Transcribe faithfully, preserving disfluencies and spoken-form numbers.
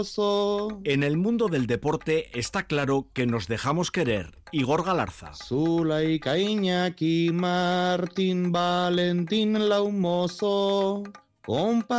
En el mundo del deporte está claro que nos dejamos querer. Igor Galarza. Zulaika Iñaki Martín Valentín Laumoso. Compa